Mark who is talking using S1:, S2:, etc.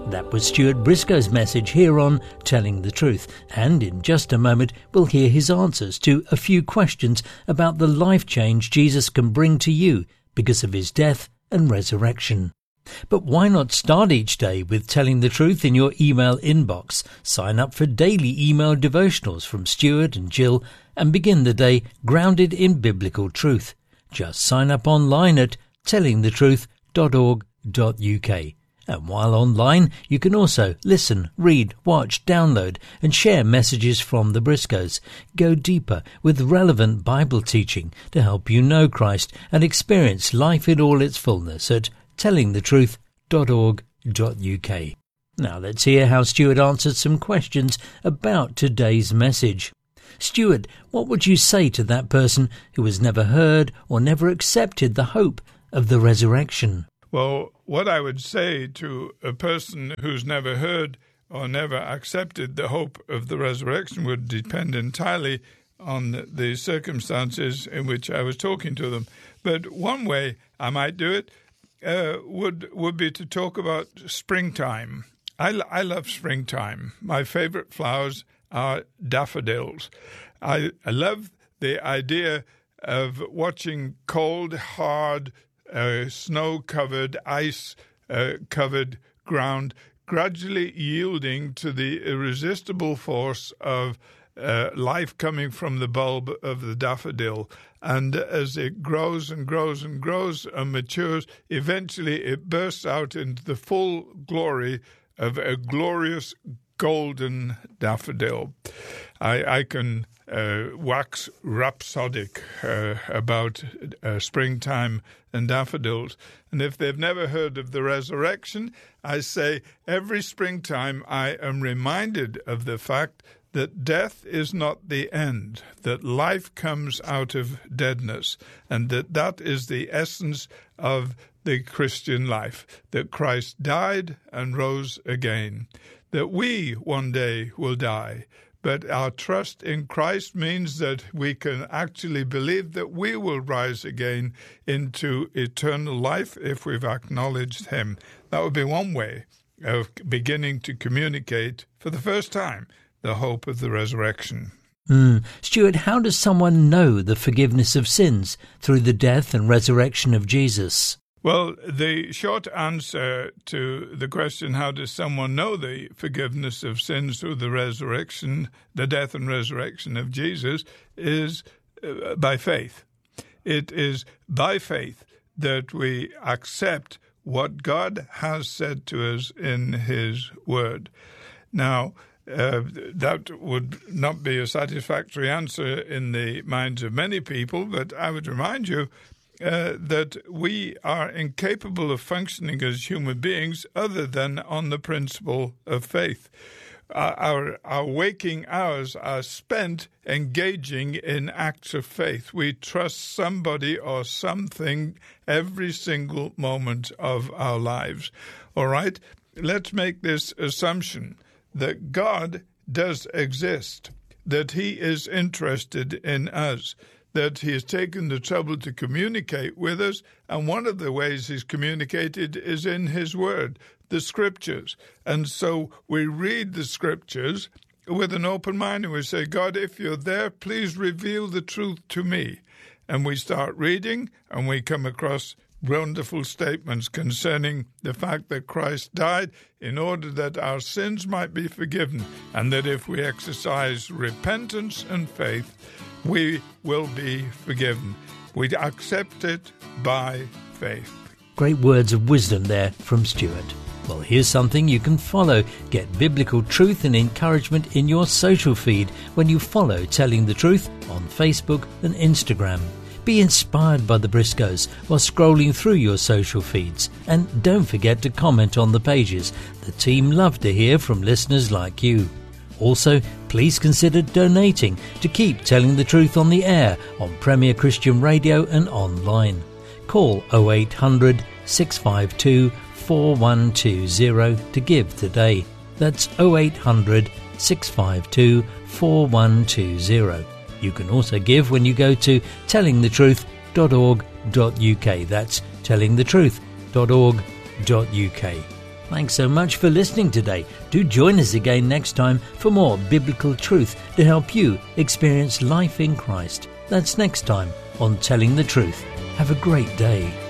S1: That was Stuart Briscoe's message here on Telling the Truth, and in just a moment we'll hear his answers to a few questions about the life change Jesus can bring to you because of his death and resurrection. But why not start each day with telling the truth in your email inbox? Sign up for daily email devotionals from Stuart and Jill and begin the day grounded in biblical truth. Just sign up online at tellingthetruth.org.uk. And while online, you can also listen, read, watch, download and share messages from the Briscoes. Go deeper with relevant Bible teaching to help you know Christ and experience life in all its fullness at tellingthetruth.org.uk. Now let's hear how Stuart answered some questions about today's message. Stuart, what would you say to that person who has never heard or never accepted the hope of the resurrection?
S2: Well, what I would say to a person who's never heard or never accepted the hope of the resurrection would depend entirely on the circumstances in which I was talking to them. But one way I might do it would be to talk about springtime. I love springtime. My favorite flowers are daffodils. I love the idea of watching cold, hard, snow-covered, ice-covered ground gradually yielding to the irresistible force of life coming from the bulb of the daffodil. And as it grows and grows and grows and matures, eventually it bursts out into the full glory of a glorious golden daffodil. I can wax rhapsodic about springtime and daffodils. And if they've never heard of the resurrection, I say every springtime I am reminded of the fact that death is not the end, that life comes out of deadness, and that is the essence of the Christian life, that Christ died and rose again, that we one day will die. But our trust in Christ means that we can actually believe that we will rise again into eternal life if we've acknowledged him. That would be one way of beginning to communicate for the first time the hope of the resurrection.
S1: Stuart, how does someone know the forgiveness of sins through the death and resurrection of Jesus?
S2: Well, the short answer to the question, how does someone know the forgiveness of sins through the resurrection, the death and resurrection of Jesus, is by faith. It is by faith that we accept what God has said to us in his word. Now, that would not be a satisfactory answer in the minds of many people, but I would remind you that we are incapable of functioning as human beings other than on the principle of faith. Our waking hours are spent engaging in acts of faith. We trust somebody or something every single moment of our lives. All right? Let's make this assumption that God does exist, that he is interested in us, that he has taken the trouble to communicate with us, and one of the ways he's communicated is in his word, the scriptures. And so we read the scriptures with an open mind and we say, God, if you're there, please reveal the truth to me. And we start reading and we come across wonderful statements concerning the fact that Christ died in order that our sins might be forgiven, and that if we exercise repentance and faith, we will be forgiven. We accept it by faith.
S1: Great words of wisdom there from Stuart. Well, here's something you can follow. Get biblical truth and encouragement in your social feed when you follow Telling the Truth on Facebook and Instagram. Be inspired by the Briscoes while scrolling through your social feeds. And don't forget to comment on the pages. The team love to hear from listeners like you. Also, please consider donating to keep Telling the Truth on the air on Premier Christian Radio and online. Call 0800 652 4120 to give today. That's 0800 652 4120. You can also give when you go to tellingthetruth.org.uk. That's tellingthetruth.org.uk. Thanks so much for listening today. Do join us again next time for more biblical truth to help you experience life in Christ. That's next time on Telling the Truth. Have a great day.